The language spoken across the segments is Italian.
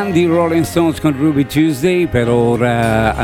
grandi Rolling Stones con Ruby Tuesday. Per ora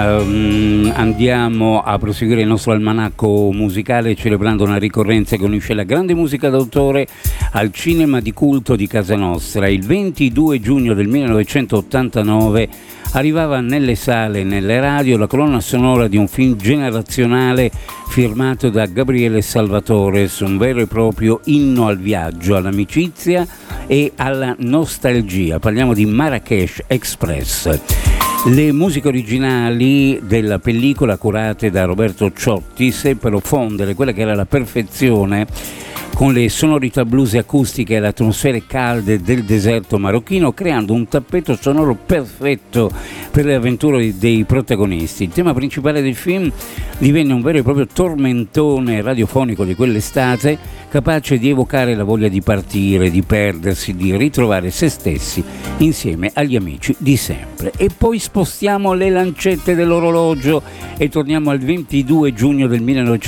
andiamo a proseguire il nostro almanacco musicale celebrando una ricorrenza che unisce la grande musica d'autore al cinema di culto di casa nostra. Il 22 giugno del 1989 arrivava nelle sale e nelle radio la colonna sonora di un film generazionale firmato da Gabriele Salvatore, un vero e proprio inno al viaggio, all'amicizia e alla nostalgia. Parliamo di Marrakesh Express. Le musiche originali della pellicola, curate da Roberto Ciotti, seppero fondere quella che era la perfezione con le sonorità blues e acustiche e le atmosfere calde del deserto marocchino, creando un tappeto sonoro perfetto per le avventure dei protagonisti. Il tema principale del film divenne un vero e proprio tormentone radiofonico di quell'estate, capace di evocare la voglia di partire, di perdersi, di ritrovare se stessi insieme agli amici di sempre. E poi spostiamo le lancette dell'orologio e torniamo al 22 giugno del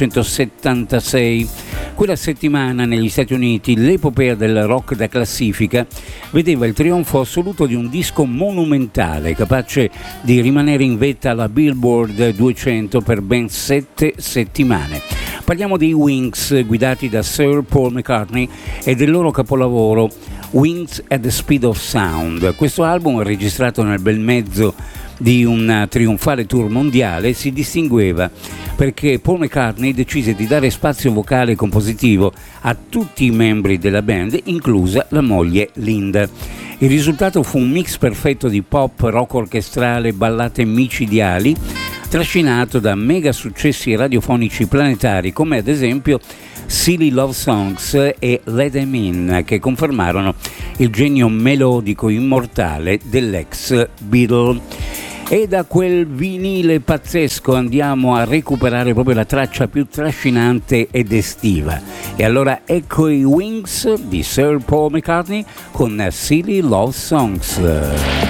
1976. Quella settimana negli Stati Uniti l'epopea del rock da classifica vedeva il trionfo assoluto di un disco monumentale capace di rimanere in vetta alla Billboard 200 per ben 7 settimane. Parliamo dei Wings, guidati da Sir Paul McCartney, e del loro capolavoro Wings at the Speed of Sound. Questo album, registrato nel bel mezzo di un trionfale tour mondiale, si distingueva perché Paul McCartney decise di dare spazio vocale e compositivo a tutti i membri della band, inclusa la moglie Linda. Il risultato fu un mix perfetto di pop, rock orchestrale, ballate micidiali, trascinato da mega successi radiofonici planetari come ad esempio Silly Love Songs e Let Them In, che confermarono il genio melodico immortale dell'ex Beatle. E da quel vinile pazzesco andiamo a recuperare proprio la traccia più trascinante ed estiva. E allora ecco i Wings di Sir Paul McCartney con Silly Love Songs.